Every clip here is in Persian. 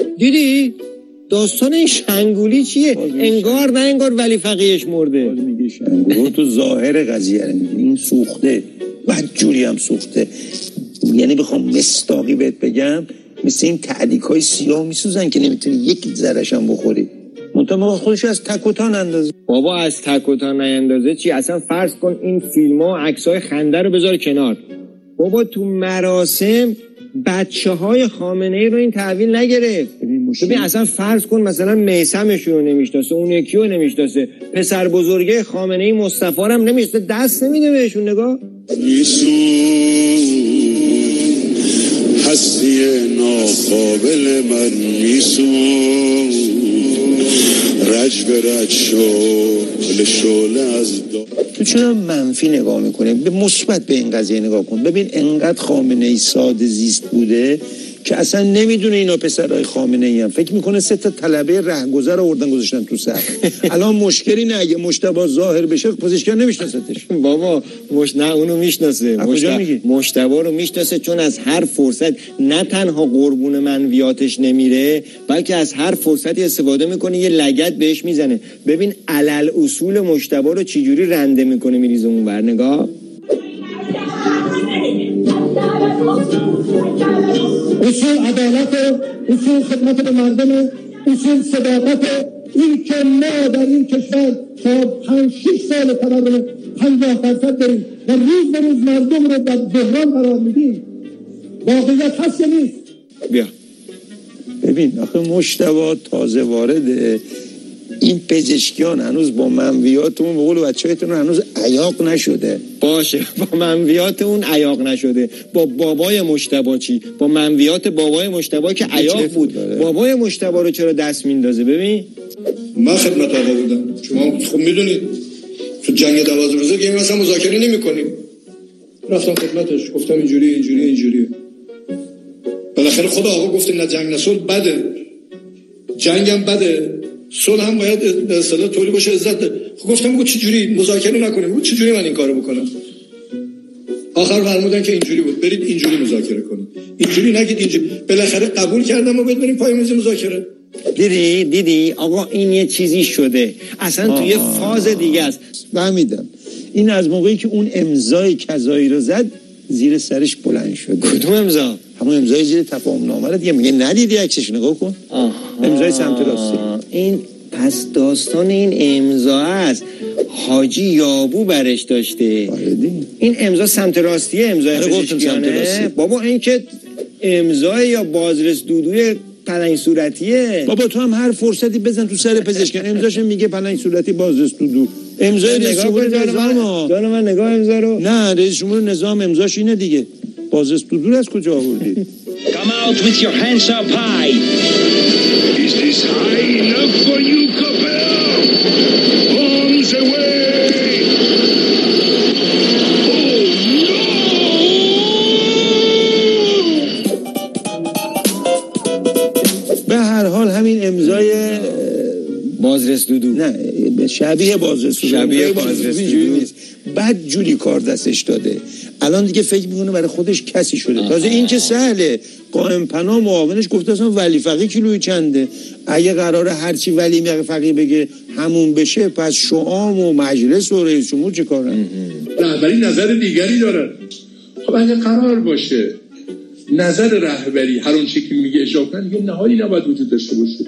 دیدی داستان این شنگولی چیه؟ انگار نه انگار ولی فقیهش مرده. باز میگه شنگول تو ظاهر قضیه رو میگه این سوخته، بدجوری هم سوخته. یعنی بخوام مصداقی بهت بگم مثل این تعلیک‌های سیاه میسوزن که نمیتونی یک ذره‌ش هم بخوری. منتها خودش از تک و تان اندازه. بابا از تک و تان نیندازه چی؟ اصلا فرض کن این فیلم‌ها و عکس‌های خنده رو بذار کنار. بابا تو مراسم بچه‌های خامنه‌ای رو این تحویل نگرفت. ببین اصلا فرض کن مثلا میثمشون رو نمیشناسه، اون یکی رو نمیشناسه، پسر بزرگه خامنه‌ای مصطفی رو هم نمیشناسه، دست نمیده بهشون. نگاه هستی ناقابل من میسون رج به رج شعله از تو چرا منفی نگاه میکنه؟ به مثبت به این قضیه نگاه کن. ببین انقدر خامنه‌ای ساده زیست بوده که اصلا نمیدونه اینا پسرای خامنه‌ای هم. فکر میکنه 3 تا طلبه رهگذر آوردن گذاشتن تو صف. الان مشکلی نه، اگه مجتبی ظاهر بشه پزشکان نمیشناستش. بابا نه اونو میشناسه، مجتبی رو میشناسه، چون از هر فرصت نه تنها قربون منویاتش نمیره بلکه از هر فرصتی استفاده میکنه یه لگد بهش میزنه. ببین علل اصول مجتبی رو چجوری رنده میکنه میریزه اون ور. نگاه اصول عدالت، اصول خدمت به مردم، اصول صداقت. این که ما در این کشور تا 5-6 سال تورم 50% داریم و روز به روز مردم رو در بحران قرار میدیم، واقعیت هست یا نیست؟ بیا ببین آخه مجتبی تازه وارده، این پزشکیان هنوز با منویاتمون به قول بچه‌هاتون هنوز عیاق نشده. باشه با منویات اون عیاق نشده، با بابای مجتبی چی؟ با منویات بابای مجتبی که عیاق بود بابای مجتبی رو چرا دست میندازه؟ ببین من خدمت آقا بودم، شما خب میدونید تو جنگ 12 روزه که مثلا مذاکره نمی‌کنیم. رفتم خدمتش گفتم اینجوری بالاخره خود آقا گفت نه جنگ نه صلح بده، جنگم بده، صلح هم باید به اصطلاح طوری باشه عزت. گفتم بگو چجوری مذاکره نکنیم، بگو چجوری من این کارو بکنم. آخر فرمودن که اینجوری بود، برید اینجوری مذاکره کنید، اینجوری نگید اینجوری. بالاخره قبول کردم و بریم پای میز مذاکره. دیدی آقا این یه چیزی شده اصلا توی فاز دیگه است. فهمیدم. این از موقعی که اون امضای کذایی رو زد زیر سرش بلند شد. کدوم امضا؟ همون امضای زیر تفاهم نامه رو دیگه. میگه ندیدی عکسش نگاه کن. امضای سمت راستی. این پس داستان این امضا است حاجی یابو برش داشته. این امضا سمت راستیه، امضای پزشکیانه. بابا این که امضای یا بازرس دودوی پلنگ صورتیه. بابا تو هم هر فرصتی بزن تو سر پزشکیان امضاش میگه پلنگ صورتی بازرس دودو. امضای رئیس جمهور نظام. جان من نگاه امضا رو. نه رئیس جمهور نظام امضاش اینه دیگه. بازرس دودو از کجا آوردی؟ Come out with your hands up high. Is this high enough for you, Capel? Bombs away! به هر حال همین امضای بازرس دودو نه شبیه بازرس دودو نیست. بد جوری کار دستش داده. الان دیگه فکر میکنه برای خودش کسی شده. تازه این که سهله، قائم پناه معاونش گفته اصلا ولی فقیه کیلویی چنده. اگه قراره هرچی ولی فقیه بگه همون بشه پس شعام و مجلس و رئیس جمهور چه کارن؟ رهبری نظر دیگری دارن. خب اگه قرار باشه نظر رهبری هر اون چیزی که میگه اجرا کنن دیگه نهایی نباید وجود داشته باشه.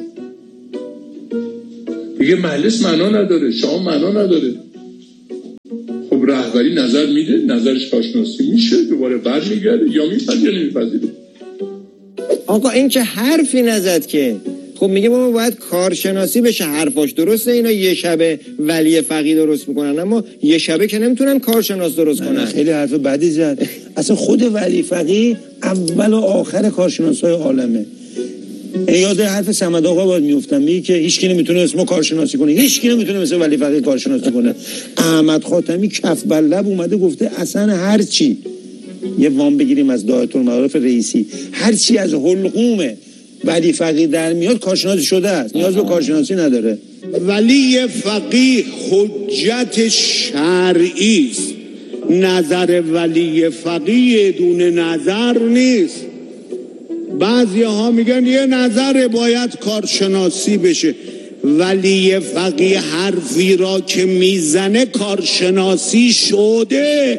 دیگه مجلس معنا نداره، شعام معنا نداره. خب رهبری نظر میده، نظرش کارشناسی میشه، دوباره برمیگرده یا میپذیره یا نمیپذیره. آقا این که حرفی نزد که. خب میگه ما باید کارشناسی بشه، حرفاش درسته. اینا یه شبه ولی فقیه درست میکنن اما یه شبه که نمیتونن کارشناس درست کنن. خیلی حرف بدی زد. اصلا خود ولی فقیه اول و آخر کارشناسای عالمه. یاد حرف صمد آقا باید میافتم، میگه که هیچکی نمیتونه اسمو کارشناسی کنه، هیچکی نمیتونه مثل ولی فقیه کارشناسی کنه. احمد خاتمی کف بر لب اومده گفته اصلا هر چی، یه وام بگیریم از دایره المعارف رئیسی، هر چی از حلقوم ولی فقیه در میاد کارشناسی شده است، نیاز به کارشناسی نداره. ولی فقیه حجت شرعی است، نظر ولی فقیه دون نظر نیست. بعضی ها میگن یه نظر باید کارشناسی بشه، ولی فقیه حرفی را که میزنه کارشناسی شده،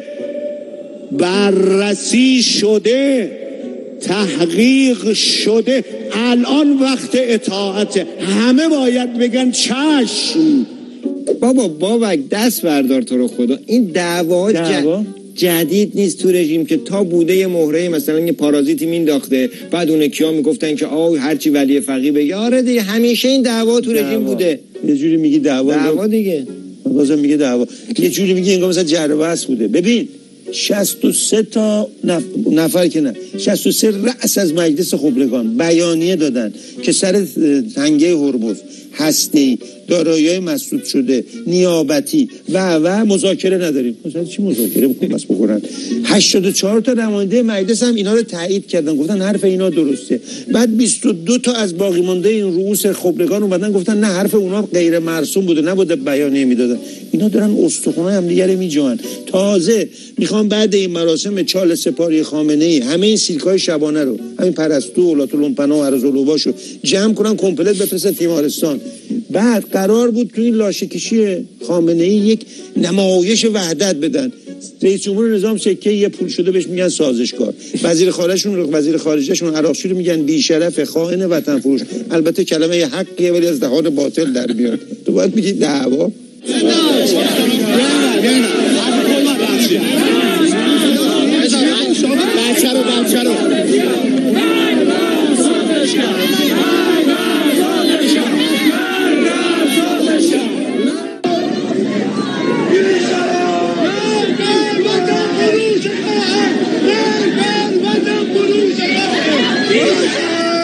بررسی شده، تحقیق شده. الان وقت اطاعته، همه باید بگن چشم. بابا دست بردار تو رو خدا. این دعوا جدید نیست تو رژیم که تا بوده یه مهره مثلا یه پارازیتی مینداخته، بعد اون کیا میگفتن که هرچی ولی فقیه بگه. آره دیگه همیشه این دعوا تو رژیم بوده. یه جوری میگی دعوا دیگه، بازم میگه دعوا، یه جوری میگی انگار مثلا جربه‌اس بوده. ببین 63 تا نفر که نه 63 رأس از مجلس خبرگان بیانیه دادن که سر تنگه هرمز، هسته‌ای، دارایی‌های مسدود شده، نیابتی و مذاکره نداریم. مثلا چی مذاکره بس بکنن؟ 84 تا نماینده مجلس هم اینا رو تایید کردن، گفتن حرف اینا درسته. بعد 22 تا از باقی مانده این رؤوس خبرگان اومدن گفتن نه، حرف اونا غیر مرسوم بوده، نبوده بیانیه میدادن. اینا دارن استخونای هم دیگه رو میجوان. تازه میخوام بعد این مراسم چال سپاری خامنه‌ای همه این سیلکای شبانه رو، همین پرستو، اولادالامپنا و ارزالوباشو جمع کنن کمپلت بفرستن تیمارستان. بعد قرار بود توی لاشه کشی خامنه‌ای یک نمایش وحدت بدن. رئیس جمهور نظام سکه یه پول شده بهش میگن سازشکار، وزیر خارجهشون عراقچی رو میگن بی‌شرف، خائن، وطن فروش. البته کلمه حقیه ولی از دهان باطل در میاد. تو باید میگی دعوا. بچه رو